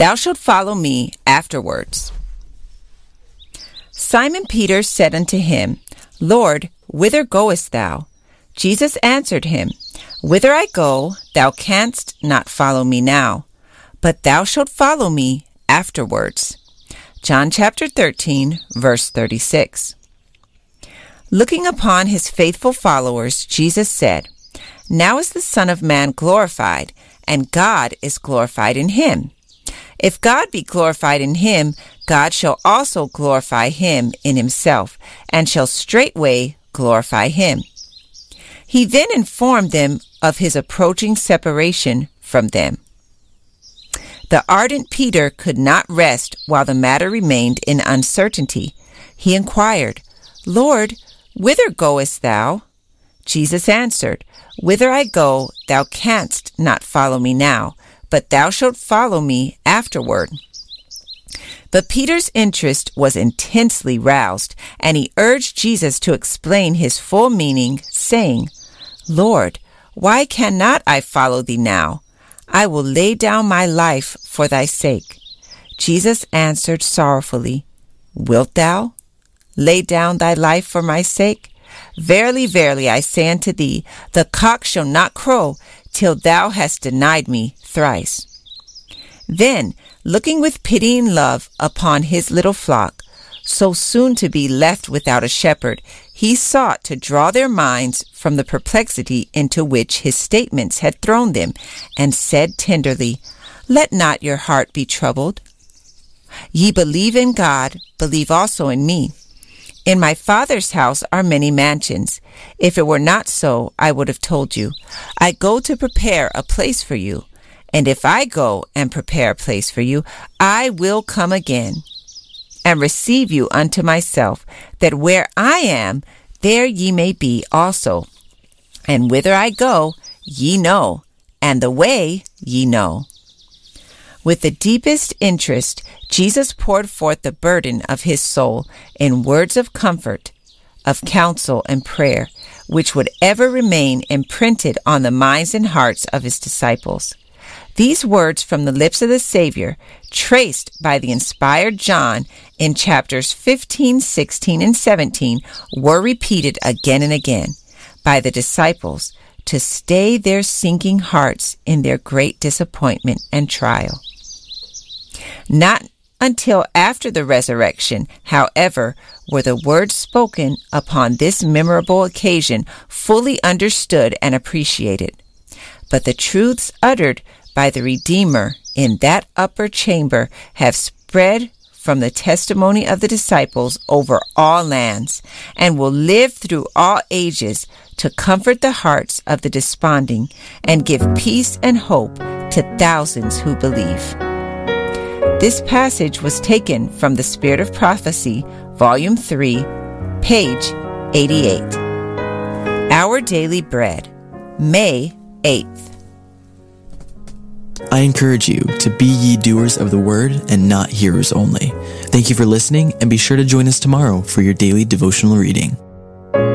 thou shalt follow me afterwards. Simon Peter said unto him, Lord, whither goest thou? Jesus answered him, Whither I go, thou canst not follow me now, but thou shalt follow me afterwards. John chapter 13, verse 36. Looking upon his faithful followers, Jesus said, Now is the Son of Man glorified, and God is glorified in him. If God be glorified in him, God shall also glorify him in himself, and shall straightway glorify him. He then informed them of his approaching separation from them. The ardent Peter could not rest while the matter remained in uncertainty. He inquired, Lord, whither goest thou? Jesus answered, Whither I go, thou canst not follow me now, but thou shalt follow me afterward. But Peter's interest was intensely roused, and he urged Jesus to explain his full meaning, saying, Lord, why cannot I follow thee now? I will lay down my life for thy sake. Jesus answered sorrowfully, Wilt thou lay down thy life for my sake? Verily, verily, I say unto thee, the cock shall not crow till thou hast denied me thrice. Then, looking with pitying love upon his little flock, so soon to be left without a shepherd, he sought to draw their minds from the perplexity into which his statements had thrown them, and said tenderly, Let not your heart be troubled. Ye believe in God, believe also in me. In my Father's house are many mansions. If it were not so, I would have told you. I go to prepare a place for you. And if I go and prepare a place for you, I will come again and receive you unto myself, that where I am, there ye may be also. And whither I go, ye know, and the way ye know. With the deepest interest, Jesus poured forth the burden of his soul in words of comfort, of counsel and prayer, which would ever remain imprinted on the minds and hearts of his disciples. These words from the lips of the Savior, traced by the inspired John in chapters 15, 16, and 17, were repeated again and again by the disciples to stay their sinking hearts in their great disappointment and trial. Not until after the resurrection, however, were the words spoken upon this memorable occasion fully understood and appreciated. But the truths uttered by the Redeemer in that upper chamber have spread from the testimony of the disciples over all lands, and will live through all ages to comfort the hearts of the desponding and give peace and hope to thousands who believe. This passage was taken from The Spirit of Prophecy, Volume 3, page 88. Our Daily Bread, May 8th. I encourage you to be ye doers of the word and not hearers only. Thank you for listening, and be sure to join us tomorrow for your daily devotional reading.